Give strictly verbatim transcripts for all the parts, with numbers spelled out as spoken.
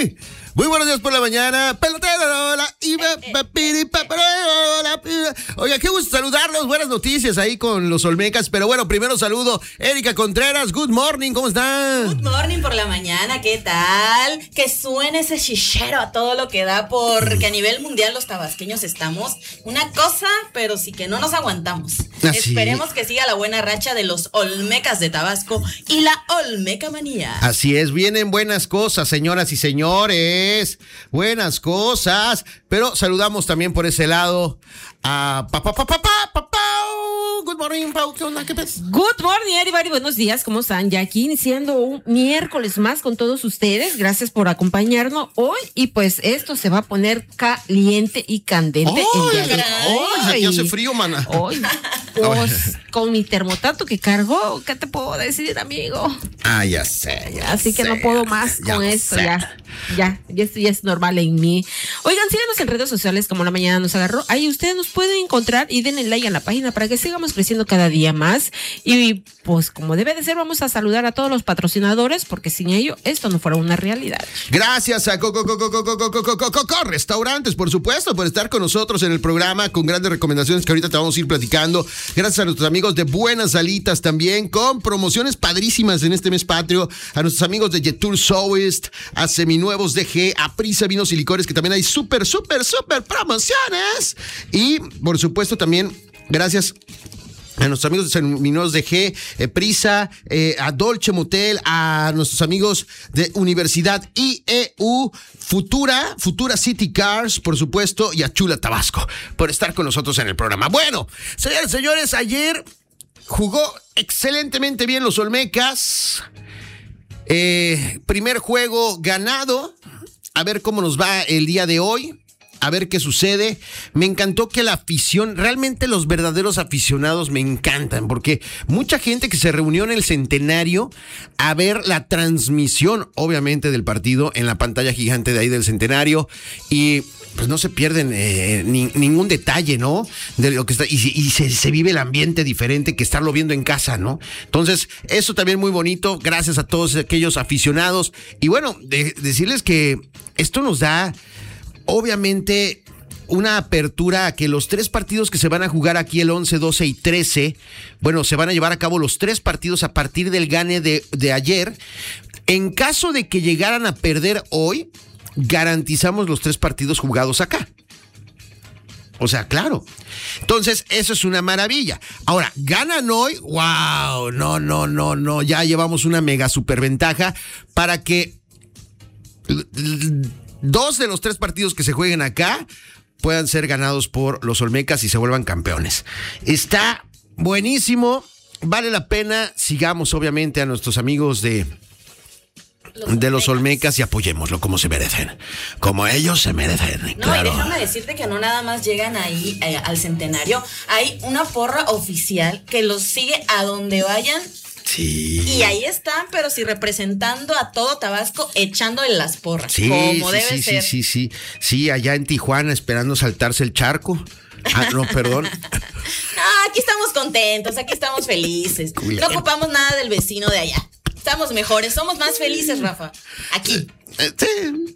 Muy buenos días por la mañana. Oiga, qué gusto saludarlos. Buenas noticias ahí con los Olmecas. Pero bueno, primero saludo Erika Contreras. Good morning, ¿cómo están? Good morning por la mañana, ¿qué tal? Que suene ese chichero a todo lo que da, porque a nivel mundial los tabasqueños estamos una cosa, pero sí que no nos aguantamos. Así. Esperemos que siga la buena racha de los Olmecas de Tabasco y la Olmeca manía. Así es, vienen buenas cosas, señoras y señores. Buenas cosas. Pero saludamos también por ese lado a papá, papá, papá, papá. Good morning, Pau. ¿Qué onda? ¿Qué pasa? Good morning, everybody. Buenos días, ¿cómo están? Ya aquí iniciando un miércoles más con todos ustedes. Gracias por acompañarnos hoy. Y pues esto se va a poner caliente y candente. ¡Ay, el día de ay, hoy. aquí hace frío, mana! Hoy, pues, con mi termotato que cargó, ¿qué te puedo decir, amigo? Ah, ya sé, ya Así que sé, no puedo más ya con sé. esto, ya. Ya, ya esto ya es normal en mí. Oigan, síganos en redes sociales como La Mañana Nos Agarró. Ahí ustedes nos pueden encontrar y denle like a la página para que sigamos creciendo cada día más. Y pues como debe de ser, vamos a saludar a todos los patrocinadores, porque sin ello esto no fuera una realidad. Gracias a Coco Coco Coco Coco Coco Coco Restaurantes, por supuesto, por estar con nosotros en el programa con grandes recomendaciones que ahorita te vamos a ir platicando. Gracias a nuestros amigos de Buenas Alitas también, con promociones padrísimas en este mes patrio. A nuestros amigos de Yetur Souest, a Seminuevos D G, a Prisa Vinos y Licores, que también hay súper, súper, súper promociones. Y por supuesto también, gracias a nuestros amigos de Seminuevos D G, eh, Prisa, eh, a Dolce Motel, a nuestros amigos de Universidad I E U, Futura, Futura City Cars, por supuesto, y a Chula Tabasco, por estar con nosotros en el programa. Bueno, señores, señores, ayer jugó excelentemente bien los Olmecas. Eh, primer juego ganado. A ver cómo nos va el día de hoy. A ver qué sucede. Me encantó que la afición, realmente los verdaderos aficionados me encantan, porque mucha gente que se reunió en el Centenario a ver la transmisión, obviamente, del partido en la pantalla gigante de ahí del Centenario, y pues no se pierden eh, ni, ningún detalle, ¿no? De lo que está, y, y se, se vive el ambiente diferente que estarlo viendo en casa, ¿no? Entonces, eso también muy bonito. Gracias a todos aquellos aficionados. Y bueno, de, decirles que esto nos da, obviamente, una apertura a que los tres partidos que se van a jugar aquí el once, doce y trece, bueno, se van a llevar a cabo los tres partidos a partir del gane de, de ayer. En caso de que llegaran a perder hoy, garantizamos los tres partidos jugados acá. O sea, claro. Entonces, eso es una maravilla. Ahora, ganan hoy. ¡Wow! No, no, no, no. Ya llevamos una mega superventaja para que dos de los tres partidos que se jueguen acá puedan ser ganados por los Olmecas y se vuelvan campeones. Está buenísimo. Vale la pena. Sigamos, obviamente, a nuestros amigos de... Los de los Olmecas y apoyémoslo como se merecen, como ellos se merecen. No, claro. Y déjame decirte que no nada más llegan ahí eh, al Centenario, hay una porra oficial que los sigue a donde vayan. Sí. Y ahí están, pero sí representando a todo Tabasco, echándole las porras, Sí, como sí, debe sí, ser. sí, sí, sí, sí, allá en Tijuana esperando saltarse el charco. Ah, no, perdón. No, aquí estamos contentos, aquí estamos felices. Culero. No ocupamos nada del vecino de allá. Estamos mejores, somos más felices, Rafa. Aquí. Eh, sí.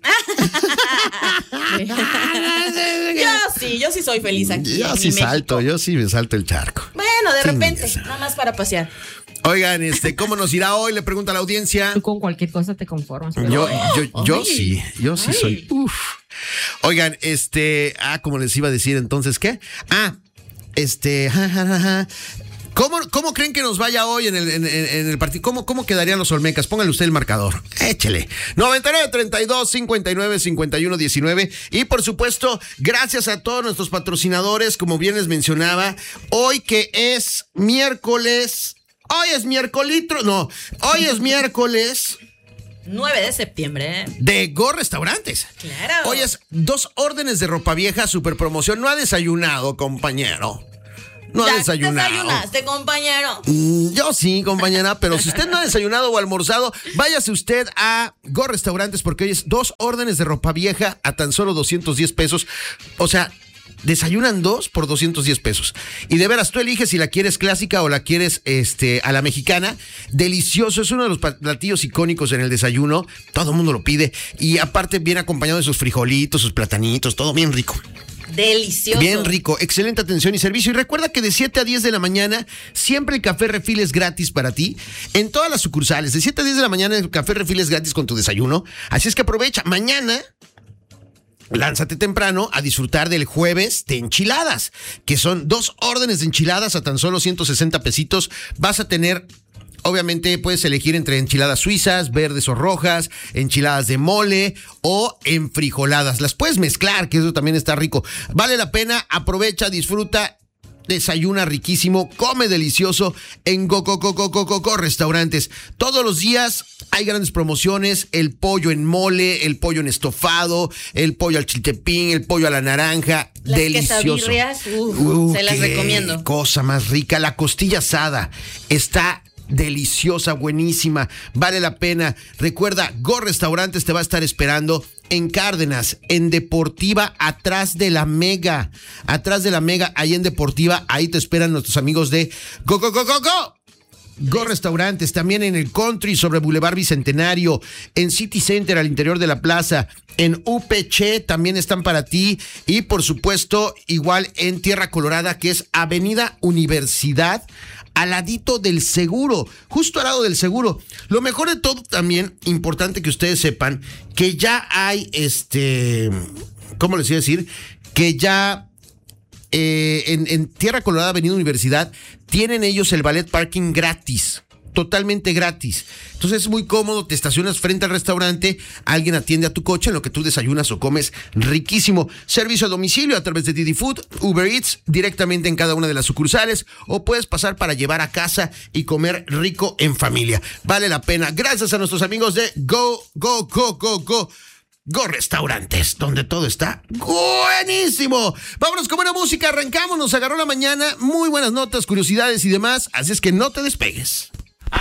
Yo sí, yo sí soy feliz aquí. Yo en sí mi salto, México. yo sí me salto el charco. Bueno, de Sí, repente, ya. nada más para pasear. Oigan, este, ¿cómo nos irá hoy? Le pregunta a la audiencia. Tú con cualquier cosa te conformas. pero- Yo, yo, yo Ay. sí, yo sí Ay. soy. Uf. Oigan, este, ah, como les iba a decir entonces, ¿qué? Ah, este, ja, ja, ja, ja. ¿Cómo, ¿Cómo creen que nos vaya hoy en el, en, en el partido? ¿Cómo, ¿Cómo quedarían los Olmecas? Póngale usted el marcador. Échele. noventa y nueve, treinta y dos, cincuenta y nueve, cincuenta y uno, diecinueve. Y por supuesto, gracias a todos nuestros patrocinadores, como bien les mencionaba, hoy que es miércoles. Hoy es miércolitro. No, hoy es miércoles nueve de septiembre. de Go Restaurantes. Claro. Hoy es dos órdenes de ropa vieja, super promoción. No ha desayunado, compañero. No ha Ya desayunado. desayunaste, compañero. Mm, Yo sí, compañera, pero si usted no ha desayunado o almorzado, váyase usted a Go Restaurantes porque hoy es dos órdenes de ropa vieja a tan solo doscientos diez pesos. O sea, desayunan dos por doscientos diez pesos. Y de veras, tú eliges si la quieres clásica o la quieres este, a la mexicana. Delicioso, es uno de los platillos icónicos en el desayuno. Todo el mundo lo pide. Y aparte viene acompañado de sus frijolitos, sus platanitos, todo bien rico. Delicioso. Bien rico, excelente atención y servicio. Y recuerda que de siete a diez de la mañana siempre el café refil es gratis para ti. En todas las sucursales, de siete a diez de la mañana el café refil es gratis con tu desayuno. Así es que aprovecha. Mañana lánzate temprano a disfrutar del jueves de enchiladas, que son dos órdenes de enchiladas a tan solo ciento sesenta pesitos. Vas a tener... Obviamente puedes elegir entre enchiladas suizas, verdes o rojas, enchiladas de mole o enfrijoladas. Las puedes mezclar, que eso también está rico. Vale la pena, aprovecha, disfruta, desayuna riquísimo, come delicioso en Go, Go, Go, Go, Go, Go, Go Restaurantes. Todos los días hay grandes promociones, el pollo en mole, el pollo en estofado, el pollo al chiltepín, el pollo a la naranja. Las delicioso. quesadillas, uf, uh, se las recomiendo. Cosa más rica, la costilla asada está deliciosa, buenísima, vale la pena. Recuerda, Go Restaurantes te va a estar esperando en Cárdenas, en Deportiva, atrás de la Mega, atrás de la Mega, ahí en Deportiva, ahí te esperan nuestros amigos de Go, Go, Go, Go, Go. Go Restaurantes, también en el Country sobre Boulevard Bicentenario, en City Center al interior de la plaza, en U P C también están para ti y por supuesto igual en Tierra Colorada, que es Avenida Universidad, al ladito del seguro, justo al lado del seguro. Lo mejor de todo también, importante que ustedes sepan, que ya hay, este, ¿cómo les iba a decir? Que ya eh, en, en Tierra Colorada, Avenida Universidad, tienen ellos el valet parking gratis. Totalmente gratis. Entonces es muy cómodo, te estacionas frente al restaurante, alguien atiende a tu coche en lo que tú desayunas o comes riquísimo. Servicio a domicilio a través de Didi Food, Uber Eats, directamente en cada una de las sucursales, o puedes pasar para llevar a casa y comer rico en familia. Vale la pena. Gracias a nuestros amigos de Go, Go, Go, Go, Go. Go Restaurantes, donde todo está buenísimo. Vámonos con buena música, arrancamos, nos agarró la mañana, muy buenas notas, curiosidades y demás, así es que no te despegues.